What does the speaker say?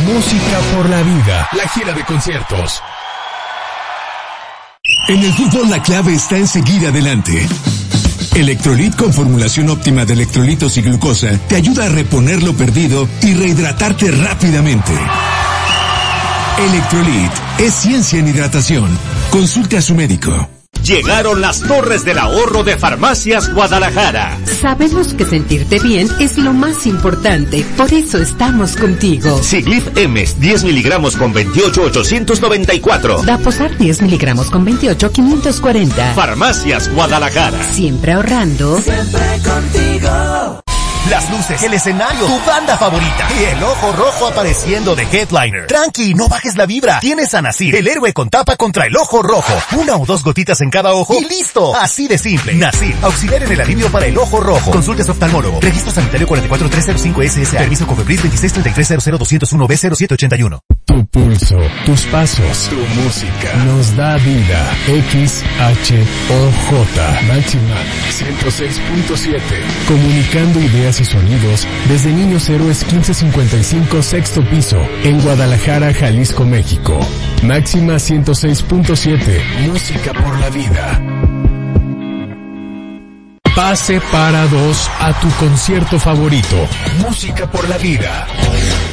Música por la vida, la gira de conciertos. En el fútbol la clave está en seguir adelante. Electrolit con formulación óptima de electrolitos y glucosa te ayuda a reponer lo perdido y rehidratarte rápidamente. Electrolit es ciencia en hidratación. Consulte a su médico. Llegaron las Torres del Ahorro de Farmacias Guadalajara. Sabemos que sentirte bien es lo más importante, por eso estamos contigo. Siglif Emes, 10 miligramos con 28, 894. Daposar 10 miligramos con 28, 540. Farmacias Guadalajara. Siempre ahorrando. Siempre contigo. Las luces, el escenario, tu banda favorita y el ojo rojo apareciendo de headliner. Tranqui, no bajes la vibra. Tienes a Nasir, el héroe con tapa contra el ojo rojo. 1 o 2 gotitas en cada ojo y listo. Así de simple. Nasir, auxiliar en el alivio para el ojo rojo. Consulte a su oftalmólogo. Registro sanitario 44305 SSA. Permiso Cofepris 263300201-0781. Tu pulso, tus pasos, tu música nos da vida. XHOJ Máxima 106.7. Comunicando ideas y sonidos desde Niños Héroes 1555 sexto piso en Guadalajara, Jalisco, México. Máxima 106.7. Música por la vida. Pase para 2 a tu concierto favorito. Música por la vida.